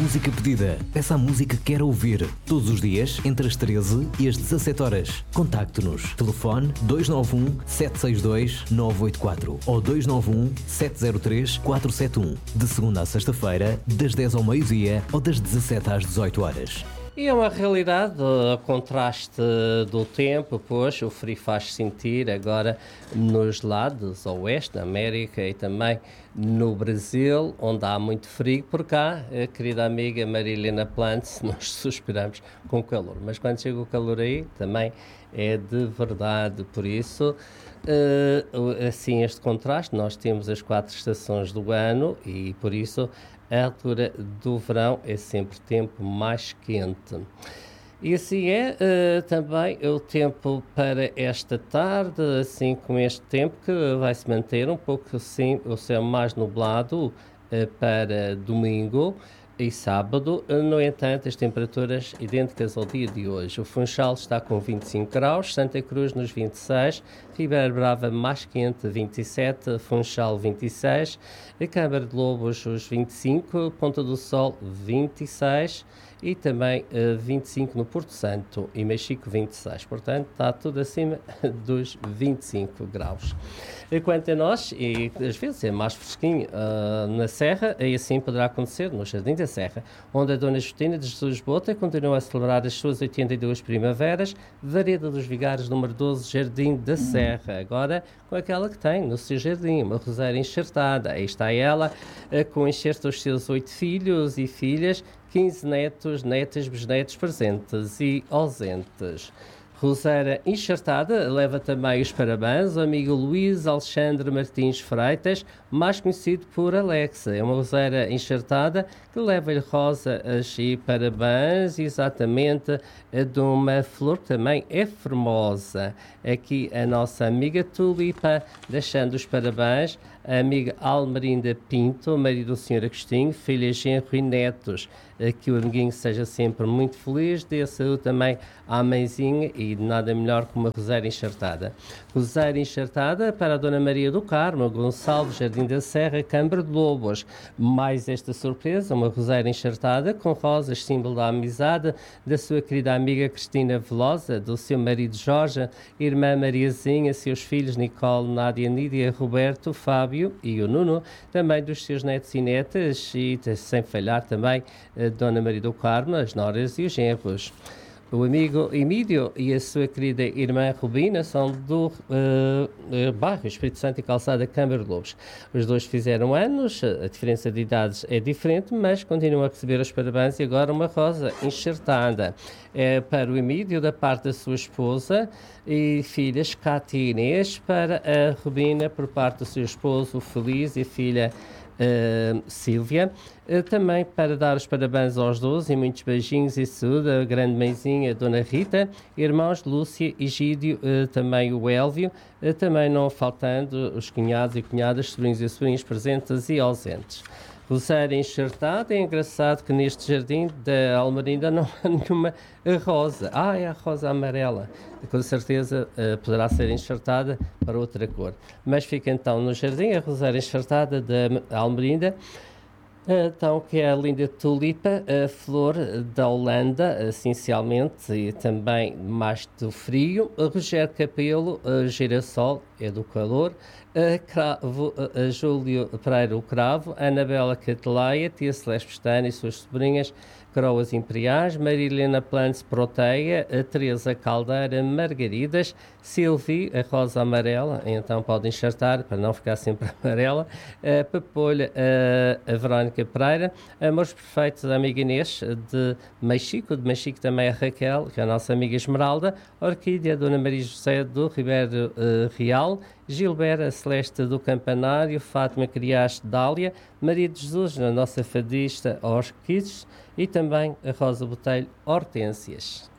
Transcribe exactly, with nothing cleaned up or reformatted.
música pedida. Peça a música que quer ouvir. Todos os dias, entre as treze e as dezassete horas. Contacte-nos. Telefone dois nove um, sete seis dois, nove oito quatro ou dois nove um, sete zero três, quatro sete um. De segunda a sexta-feira, das dez ao meio-dia ou das dezassete às dezoito horas. E é uma realidade, o contraste do tempo, pois o frio faz sentir agora nos lados oeste da América e também no Brasil, onde há muito frio. Por cá, a querida amiga Marilena Plantz, nós suspiramos com calor, mas quando chega o calor aí, também é de verdade. Por isso, uh, assim, este contraste, nós temos as quatro estações do ano e por isso a altura do verão é sempre tempo mais quente. E assim é uh, também o tempo para esta tarde, assim como este tempo que vai se manter um pouco assim, o céu mais nublado uh, para domingo e sábado. No entanto, as temperaturas idênticas ao dia de hoje. O Funchal está com vinte e cinco graus, Santa Cruz nos vinte e seis, Ribeira Brava mais quente vinte e sete, Funchal vinte e seis, a Câmara de Lobos os vinte e cinco, Ponta do Sol vinte e seis e também uh, vinte e cinco no Porto Santo e Mexico vinte e seis. Portanto, está tudo acima dos vinte e cinco graus. Quanto a nós, e às vezes é mais fresquinho uh, na Serra, e assim poderá acontecer no Jardim da Serra, onde a Dona Justina de Jesus Bota continua a celebrar as suas oitenta e duas primaveras, Vareda dos Vigários número doze, Jardim da Serra, agora com aquela que tem no seu jardim, uma rosária enxertada. Aí está ela, uh, com enxerto dos seus oito filhos e filhas, quinze netos, netas, bisnetos presentes e ausentes. Rosária enxertada leva também os parabéns ao amigo Luís Alexandre Martins Freitas, mais conhecido por Alexa. É uma rosária enxertada que leva-lhe rosas e parabéns, exatamente de uma flor que também é formosa. Aqui a nossa amiga Tulipa, deixando os parabéns, a amiga Almerinda Pinto, marido do senhor Agostinho, filha, genro e netos. Que o amiguinho seja sempre muito feliz, dê saúde também à mãezinha e nada melhor que uma rosária enxertada. Rosária enxertada para a Dona Maria do Carmo, Gonçalves, Jardim da Serra, Câmara de Lobos. Mais esta surpresa, uma rosária enxertada com rosas, símbolo da amizade da sua querida amiga Cristina Velosa, do seu marido Jorge, irmã Mariazinha, seus filhos Nicole, Nádia, Nídia, Roberto, Fábio e o Nuno, também dos seus netos e netas e sem falhar também Dona Maria do Carmo, as noras e os genros. O amigo Emílio e a sua querida irmã Rubina são do uh, bairro Espírito Santo e Calçada Câmara de Lobos. Os dois fizeram anos, a diferença de idades é diferente, mas continuam a receber os parabéns e agora uma rosa enxertada. É para o Emílio da parte da sua esposa e filhas Cátia e Inês, para a Rubina por parte do seu esposo Feliz e filha Uh, Sílvia, uh, também para dar os parabéns aos doze e muitos beijinhos e saúde, a grande mãezinha Dona Rita, irmãos Lúcia e Gídio, uh, também o Élvio, uh, também não faltando os cunhados e cunhadas, sobrinhos e sobrinhas presentes e ausentes. Rosária enxertada, é engraçado que neste jardim da Almerinda não há nenhuma rosa. Ah, é a rosa amarela. Com certeza uh, poderá ser enxertada para outra cor. Mas fica então no jardim a rosária enxertada da Almerinda. Então, que é a linda tulipa, a flor da Holanda, essencialmente, e também mais do frio. A Rogério Capelo, a girassol, é do calor. A, cravo, a Júlio Pereira, o cravo. A Anabela Cateleia, tia Celeste Pestana e suas sobrinhas, Coroas Imperiais. Marilena Plantz Proteia, a Teresa Caldeira, Margaridas. Silvi, a rosa amarela, então pode enxertar para não ficar sempre amarela. A Papolha, a, a Verónica Pereira. Amores Perfeitos, a amiga Inês de Mexico, de Mexico também a Raquel, que é a nossa amiga Esmeralda. Orquídea, a Dona Maria José do Ribeiro uh, Real. Gilberto, a Celeste do Campanário. Fátima Criaste Dália. Maria de Jesus, a nossa fadista Orquides. E também a Rosa Botelho Hortênsias.